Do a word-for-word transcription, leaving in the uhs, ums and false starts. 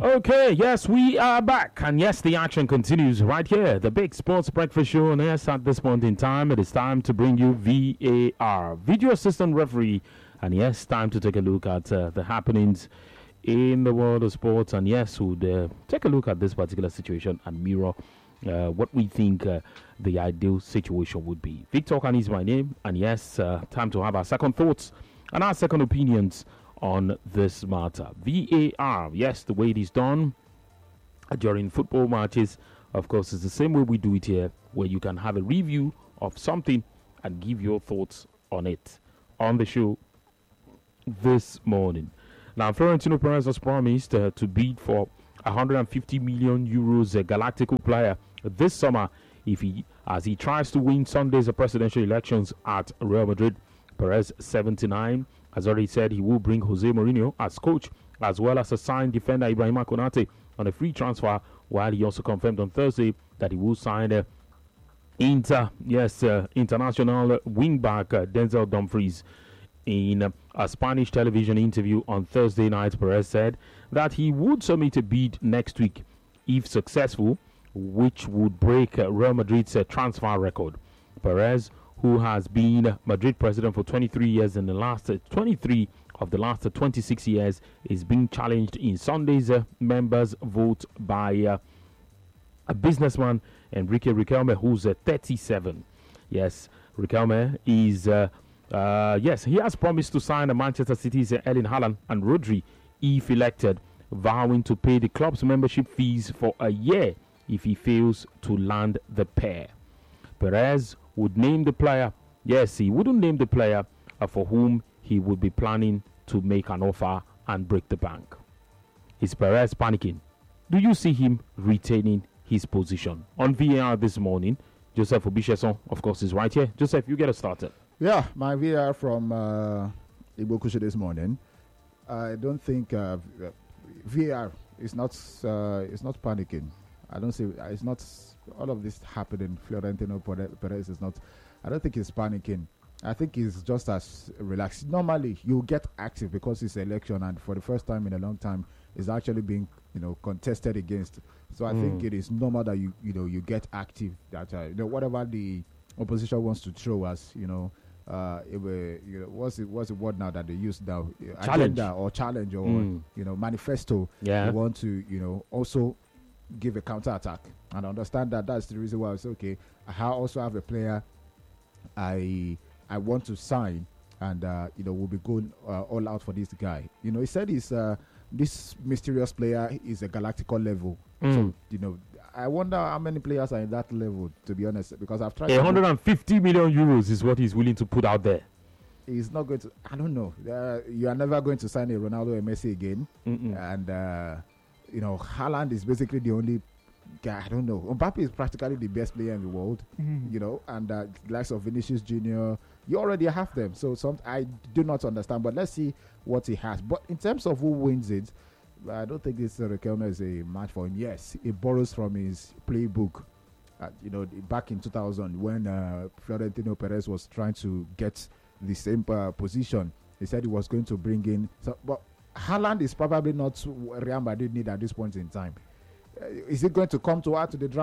Okay, yes, we are back. And yes, the action continues right here. The Big Sports Breakfast Show. And yes, at this point in time, it is time to bring you V A R, Video Assistant Referee. And yes, time to take a look at uh, the happenings in the world of sports. And yes, we'll uh, take a look at this particular situation and mirror uh, what we think uh, the ideal situation would be. Victor Khan is my name. And yes, uh, time to have our second thoughts and our second opinions on this matter. V A R, yes, the way it is done during football matches, of course, is the same way we do it here, where you can have a review of something and give your thoughts on it on the show this morning. Now, Florentino Perez has promised uh, to bid for one hundred fifty million euros a Galactico player this summer if he, as he tries to win Sunday's presidential elections at Real Madrid. Perez, seventy-nine, has already said he will bring Jose Mourinho as coach, as well as assign defender Ibrahima Konate on a free transfer, while he also confirmed on Thursday that he will sign uh, Inter, yes, uh, international wingback uh, Denzel Dumfries. In uh, a Spanish television interview on Thursday night, Perez said that he would submit a bid next week if successful, which would break uh, Real Madrid's uh, transfer record. Perez, who has been Madrid president for twenty-three years and the last uh, twenty-three of the last uh, twenty-six years, is being challenged in Sunday's uh, members' vote by uh, a businessman, Enrique Riquelme, who's uh, thirty-seven. Yes, Riquelme is, uh, uh, yes, he has promised to sign a Manchester City's uh, Erling Haaland and Rodri if elected, vowing to pay the club's membership fees for a year if he fails to land the pair. Perez would name the player. Yes, he wouldn't name the player uh, for whom he would be planning to make an offer and break the bank. Is Perez panicking? Do you see him retaining his position? On V A R this morning, Joseph Obicheson, of course, is right here. Joseph, you get us started. Yeah, my V A R from uh, Igbokushe this morning. I don't think uh, V A R is not uh, is not panicking. I don't see it's not all of this happening. Florentino Perez is not. I don't think he's panicking. I think he's just as relaxed. Normally, you get active because it's election, and for the first time in a long time, it's actually being you know contested against. So I mm. think it is normal that you you know you get active. That uh, you know whatever the opposition wants to throw us, you know. Uh, it will, you know, what's the what's the word now that they use now? Challenge Agenda or challenge or mm. you know manifesto. Yeah, they want to you know also give a counter attack and understand that that's the reason why I say okay. I also have a player I I want to sign and uh, you know we'll be going uh, all out for this guy. You know he said he's uh, this mysterious player is a galactical level. Mm. So you know. I wonder how many players are in that level, to be honest, because I've tried. one hundred fifty million euros is what he's willing to put out there. He's not going to. I don't know. Uh, you are never going to sign a Ronaldo or Messi again. Mm-mm. And uh, you know, Haaland is basically the only guy. I don't know. Mbappe is practically the best player in the world. Mm-hmm. You know, and uh, likes of Vinicius Junior You already have them. So some I do not understand. But let's see what he has. But in terms of who wins it. I don't think this uh, Riquelme is a match for him. Yes, he borrows from his playbook. Uh, you know, back in two thousand when uh, Florentino Perez was trying to get the same uh, position, he said he was going to bring in. So, but Haaland is probably not Real Madrid need at this point in time. Uh, is it going to come to add to the draft?